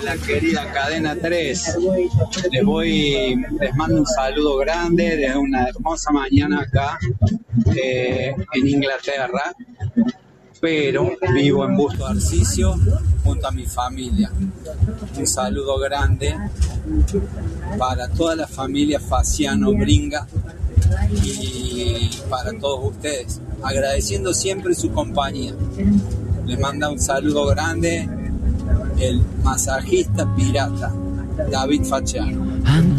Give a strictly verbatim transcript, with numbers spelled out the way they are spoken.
la querida Cadena tres. Les voy, les mando un saludo grande desde una hermosa mañana acá eh, en Inglaterra, pero vivo en Busto Arcicio junto a mi familia. Un saludo grande para toda la familia Faciano Bringa y para todos ustedes, agradeciendo siempre su compañía. Les manda un saludo grande el masajista pirata David Faciano.